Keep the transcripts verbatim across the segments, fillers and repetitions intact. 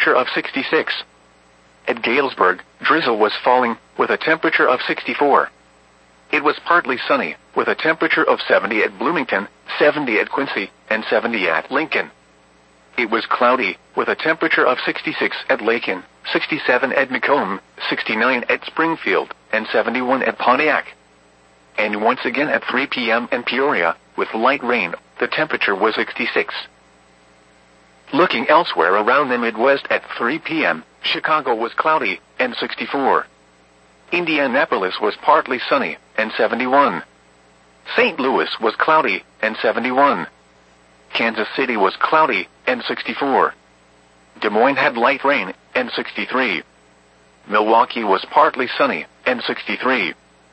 temperature of sixty-six. At Galesburg, drizzle was falling, with a temperature of sixty-four. It was partly sunny, with a temperature of seventy at Bloomington, seventy at Quincy, and seventy at Lincoln. It was cloudy, with a temperature of sixty-six at Lakin, sixty-seven at Macomb, sixty-nine at Springfield, and seventy-one at Pontiac. And once again at three p m in Peoria, with light rain, the temperature was sixty-six. Looking elsewhere around the Midwest at three p m, Chicago was cloudy, and sixty-four. Indianapolis was partly sunny, and seventy-one. Saint Louis was cloudy, and seventy-one. Kansas City was cloudy, and sixty-four. Des Moines had light rain, and sixty-three. Milwaukee was partly sunny, and sixty-three.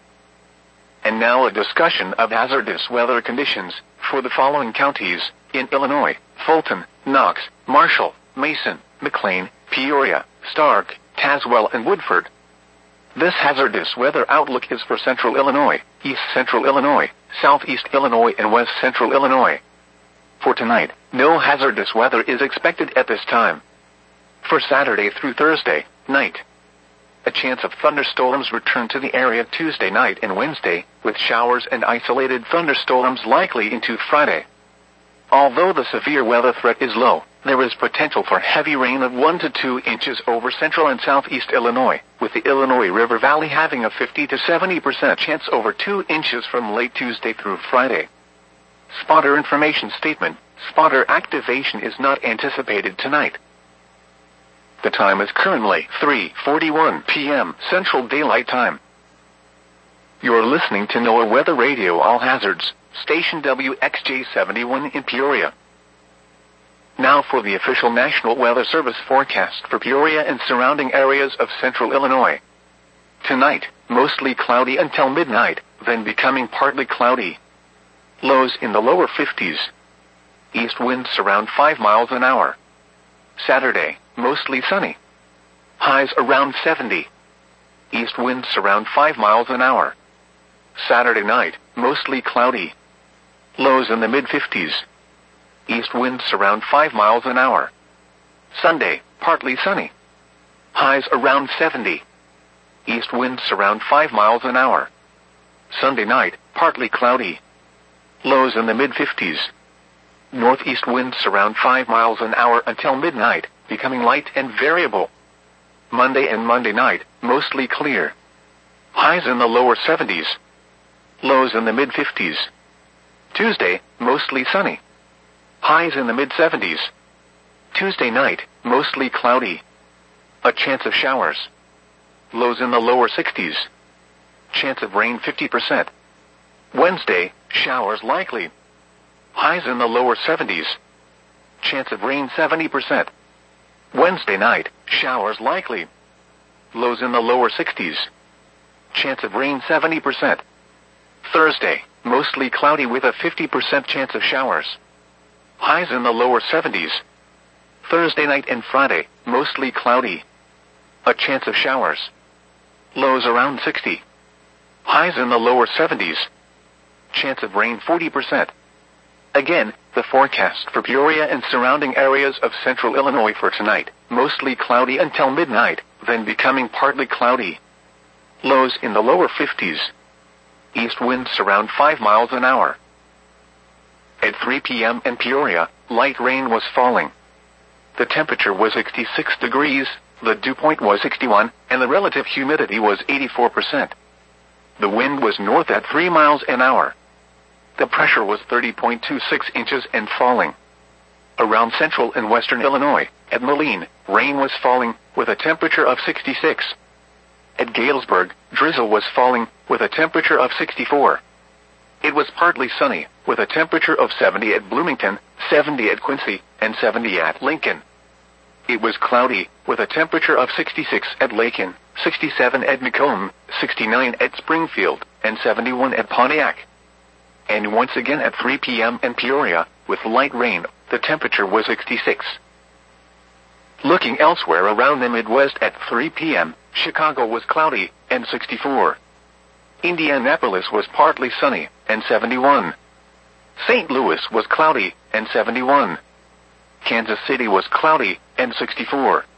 And now a discussion of hazardous weather conditions for the following counties in Illinois: Fulton, Knox, Marshall, Mason, McLean, Peoria, Stark, Tazewell, and Woodford. This hazardous weather outlook is for Central Illinois, East Central Illinois, Southeast Illinois, and West Central Illinois. For tonight, no hazardous weather is expected at this time. For Saturday through Thursday night, a chance of thunderstorms return to the area Tuesday night and Wednesday, with showers and isolated thunderstorms likely into Friday. Although the severe weather threat is low, there is potential for heavy rain of one to two inches over central and southeast Illinois, with the Illinois River Valley having a fifty to seventy percent chance over two inches from late Tuesday through Friday. Spotter information statement: spotter activation is not anticipated tonight. The time is currently three forty-one p m Central Daylight Time. You're listening to NOAA Weather Radio All Hazards, station W X J seventy-one in Peoria. Now for the official National Weather Service forecast for Peoria and surrounding areas of central Illinois. Tonight, mostly cloudy until midnight, then becoming partly cloudy. Lows in the lower fifties. East winds around five miles an hour. Saturday, mostly sunny. Highs around seventy. East winds around five miles an hour. Saturday night, mostly cloudy. Lows in the mid-fifties. East winds around five miles an hour. Sunday, partly sunny. Highs around seventy. East winds around five miles an hour. Sunday night, partly cloudy. Lows in the mid-fifties. Northeast winds around five miles an hour until midnight, becoming light and variable. Monday and Monday night, mostly clear. Highs in the lower seventies. Lows in the mid-fifties. Tuesday, mostly sunny. Highs in the mid-seventies. Tuesday night, mostly cloudy. A chance of showers. Lows in the lower sixties. Chance of rain fifty percent. Wednesday, showers likely. Highs in the lower seventies. Chance of rain seventy percent. Wednesday night, showers likely. Lows in the lower sixties. Chance of rain seventy percent. Thursday, mostly cloudy with a fifty percent chance of showers. Highs in the lower seventies. Thursday night and Friday, mostly cloudy. A chance of showers. Lows around sixty. Highs in the lower seventies. Chance of rain forty percent. Again, the forecast for Peoria and surrounding areas of central Illinois for tonight: mostly cloudy until midnight, then becoming partly cloudy. Lows in the lower fifties. East winds around five miles an hour. At three p m in Peoria, light rain was falling. The temperature was sixty-six degrees, the dew point was sixty-one, and the relative humidity was eighty-four percent. The wind was north at three miles an hour. The pressure was thirty point two six inches and falling. Around central and western Illinois, at Moline, rain was falling, with a temperature of sixty-six. At Galesburg, drizzle was falling, with a temperature of sixty-four. It was partly sunny, with a temperature of seventy at Bloomington, seventy at Quincy, and seventy at Lincoln. It was cloudy, with a temperature of sixty-six at Lakin, sixty-seven at Macomb, sixty-nine at Springfield, and seventy-one at Pontiac. And once again at three p m in Peoria, with light rain, the temperature was sixty-six. Looking elsewhere around the Midwest at three p m, Chicago was cloudy, and sixty-four. Indianapolis was partly sunny, and seventy-one. Saint Louis was cloudy, and seventy-one. Kansas City was cloudy, and sixty-four.